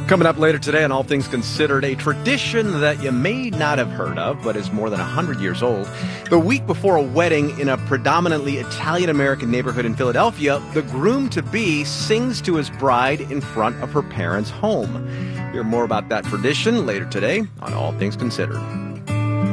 Coming up later today on All Things Considered, a tradition that you may not have heard of, but is more than 100 years old. The week before a wedding in a predominantly Italian-American neighborhood in Philadelphia, the groom-to-be sings to his bride in front of her parents' home. Hear more about that tradition later today on All Things Considered.